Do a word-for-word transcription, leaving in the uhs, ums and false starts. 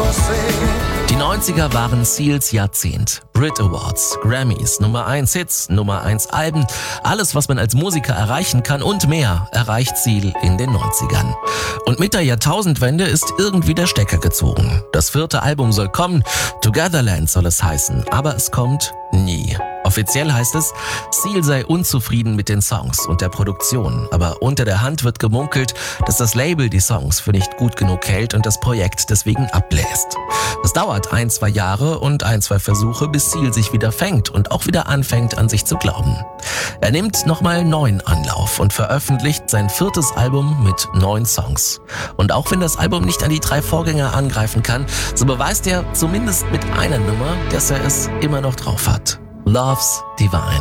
Die neunziger waren Seals Jahrzehnt. Brit Awards, Grammys, Nummer eins Hits, Nummer eins Alben. Alles, was man als Musiker erreichen kann und mehr, erreicht Seal in den neunzigern. Und mit der Jahrtausendwende ist irgendwie der Stecker gezogen. Das vierte Album soll kommen, Togetherland soll es heißen, aber es kommt nie. Offiziell heißt es, Seal sei unzufrieden mit den Songs und der Produktion, aber unter der Hand wird gemunkelt, dass das Label die Songs für nicht gut genug hält und das Projekt deswegen abbläst. Es dauert ein, zwei Jahre und ein, zwei Versuche, bis Seal sich wieder fängt und auch wieder anfängt, an sich zu glauben. Er nimmt nochmal neuen Anlauf und veröffentlicht sein viertes Album mit neun Songs. Und auch wenn das Album nicht an die drei Vorgänger angreifen kann, so beweist er zumindest mit einer Nummer, dass er es immer noch drauf hat. Love's Divine.